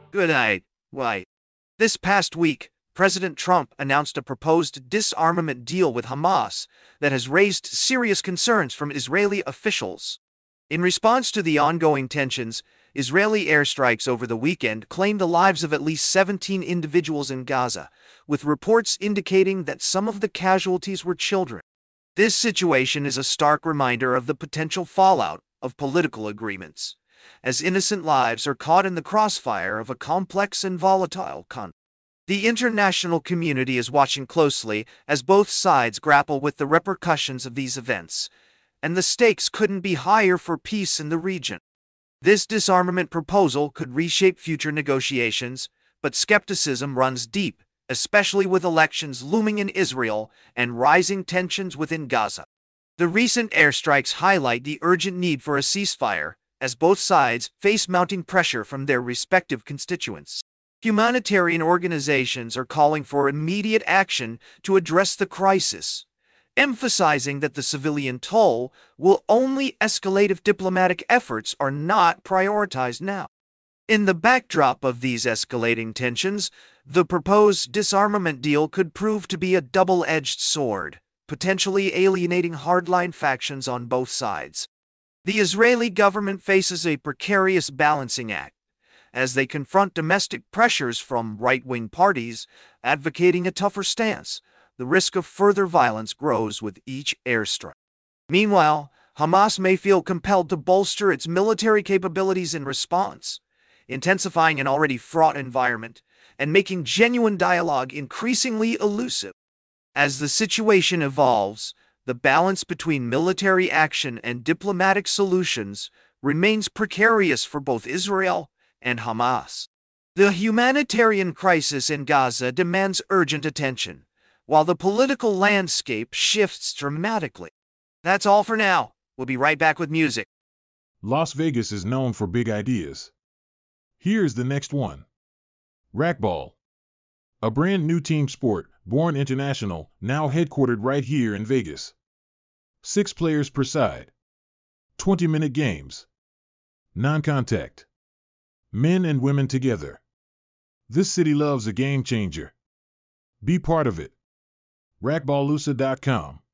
Good night. Why? This past week, President Trump announced a proposed disarmament deal with Hamas that has raised serious concerns from Israeli officials. In response to the ongoing tensions, Israeli airstrikes over the weekend claimed the lives of at least 17 individuals in Gaza, with reports indicating that some of the casualties were children. This situation is a stark reminder of the potential fallout of political agreements, as innocent lives are caught in the crossfire of a complex and volatile conflict. The international community is watching closely as both sides grapple with the repercussions of these events, and the stakes couldn't be higher for peace in the region. This disarmament proposal could reshape future negotiations, but skepticism runs deep, especially with elections looming in Israel and rising tensions within Gaza. The recent airstrikes highlight the urgent need for a ceasefire, as both sides face mounting pressure from their respective constituents. Humanitarian organizations are calling for immediate action to address the crisis, emphasizing that the civilian toll will only escalate if diplomatic efforts are not prioritized now. In the backdrop of these escalating tensions, the proposed disarmament deal could prove to be a double-edged sword, potentially alienating hardline factions on both sides. The Israeli government faces a precarious balancing act, as they confront domestic pressures from right-wing parties advocating a tougher stance. The risk of further violence grows with each airstrike. Meanwhile, Hamas may feel compelled to bolster its military capabilities in response, intensifying an already fraught environment and making genuine dialogue increasingly elusive. As the situation evolves, the balance between military action and diplomatic solutions remains precarious for both Israel and Hamas. The humanitarian crisis in Gaza demands urgent attention, while the political landscape shifts dramatically. That's all for now. We'll be right back with music. Las Vegas is known for big ideas. Here's the next one. Racquetball. A brand new team sport, born international, now headquartered right here in Vegas. 6 players per side. 20-minute games. Non-contact. Men and women together. This city loves a game changer. Be part of it. Racquetballusa.com